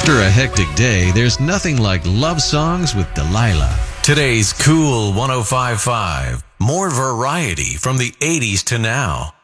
After a hectic day, there's nothing like love songs with Delilah. Today's Cool 105.5. More variety from the 80s to now.